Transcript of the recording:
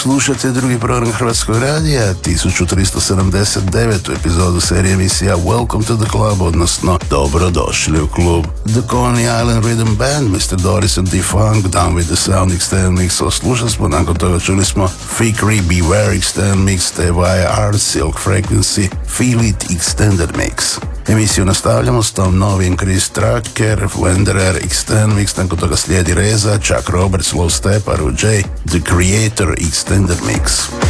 Slušate drugi program Hrvatskog radija, 1379. epizodu serije emisija Welcome to the Club, odnosno Dobrodošli u klub. The Coney Island Rhythm Band, Mr. Doris and D-Funk, Down with the Sound Extended Mix, slušali smo, nakon toga čuli smo Fikri, Beware Extended Mix, TY Art, Silk Frequency, Feel It Extended Mix. Emisiju nastavljamo s tom novim Chris Tracker, Wanderer, Extended Mix, nakon toga slijedi Reza, Chuck Roberts, Low Step, Aru J, The Creator, Extended Mix.